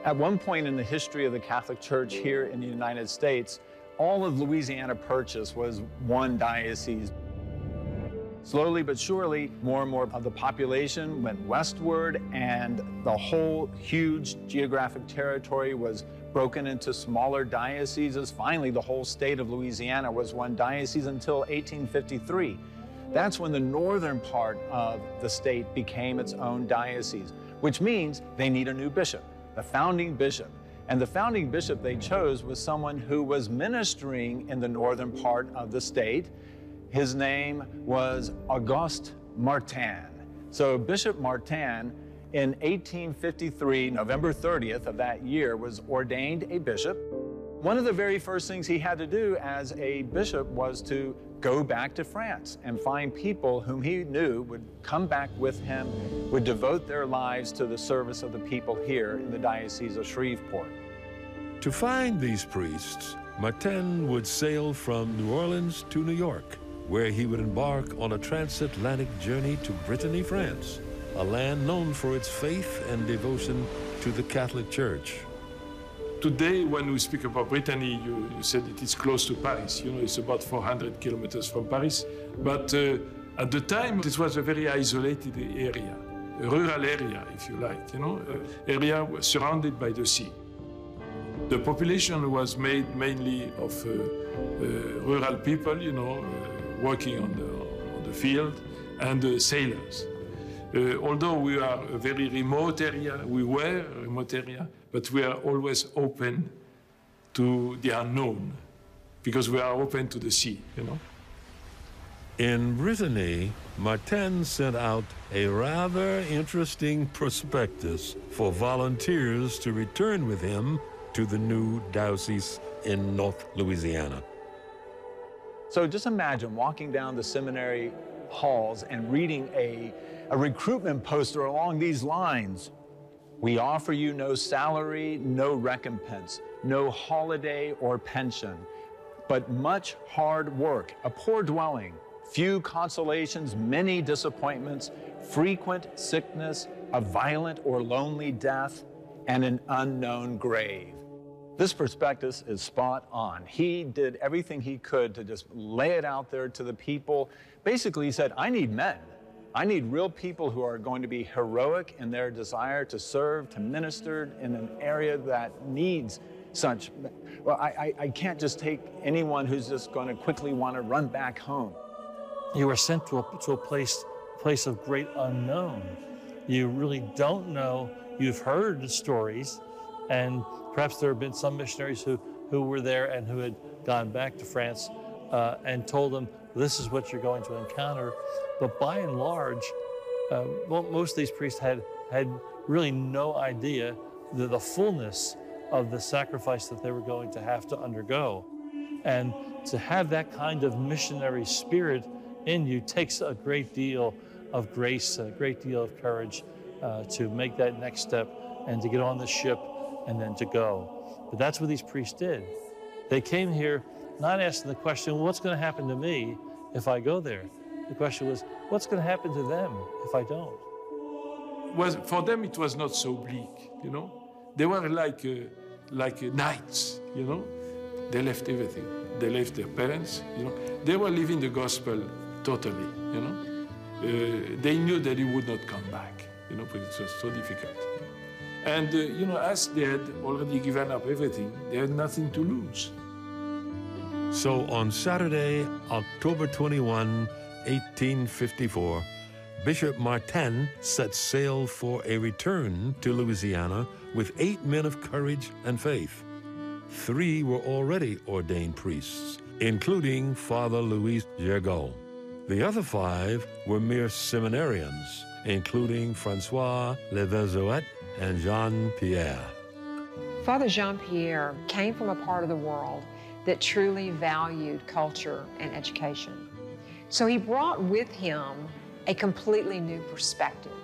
At one point in the history of the Catholic Church here in the United States, all of Louisiana Purchase was one diocese. Slowly but surely, more and more of the population went westward, and the whole huge geographic territory was broken into smaller dioceses. Finally, the whole state of Louisiana was one diocese until 1853. That's when the northern part of the state became its own diocese, which means they need a new bishop, the founding bishop. And the founding bishop they chose was someone who was ministering in the northern part of the state. His name was Auguste Martin. So Bishop Martin, in 1853, November 30th of that year, was ordained a bishop. One of the very first things he had to do as a bishop was to go back to France and find people whom he knew would come back with him, would devote their lives to the service of the people here in the Diocese of Shreveport. To find these priests, Martin would sail from New Orleans to New York, where he would embark on a transatlantic journey to Brittany, France, a land known for its faith and devotion to the Catholic Church. Today, when we speak about Brittany, you said it is close to Paris. You know, it's about 400 kilometers from Paris. But at the time, it was a very isolated area, a rural area, if you like, you know, area surrounded by the sea. The population was made mainly of rural people, you know, working on the field, and sailors. Although we are a very remote area, we were a remote area, but we are always open to the unknown, because we are open to the sea, you know. In Brittany, Martin sent out a rather interesting prospectus for volunteers to return with him to the new diocese in North Louisiana. So just imagine walking down the seminary halls and reading a recruitment poster along these lines. We offer you no salary, no recompense, no holiday or pension, but much hard work, a poor dwelling, few consolations, many disappointments, frequent sickness, a violent or lonely death, and an unknown grave. This prospectus is spot on. He did everything he could to just lay it out there to the people. Basically, he said, I need men. I need real people who are going to be heroic in their desire to serve, to minister in an area that needs such. Well, I can't just take anyone who's just going to quickly want to run back home. You are sent to a place of great unknown. You really don't know. You've heard stories, and perhaps there have been some missionaries who were there and who had gone back to France and told them, this is what you're going to encounter. But by and large, most of these priests had really no idea the fullness of the sacrifice that they were going to have to undergo. And to have that kind of missionary spirit in you takes a great deal of grace, a great deal of courage to make that next step and to get on the ship and then to go. But that's what these priests did. They came here not asking the question, well, what's going to happen to me if I go there? The question was, what's going to happen to them if I don't? For them, it was not so bleak, you know. They were like knights, you know. They left everything. They left their parents, you know. They were living the gospel totally, you know. They knew that he would not come back, you know, because it was so difficult. And, you know, as they had already given up everything, they had nothing to lose. So on Saturday, October 21, 1854, Bishop Martin set sail for a return to Louisiana with 8 men of courage and faith. 3 were already ordained priests, including Father Louis Gergaud. The other 5 were mere seminarians, including Francois Leverzoet and Jean-Pierre. Father Jean-Pierre came from a part of the world that truly valued culture and education. So he brought with him a completely new perspective.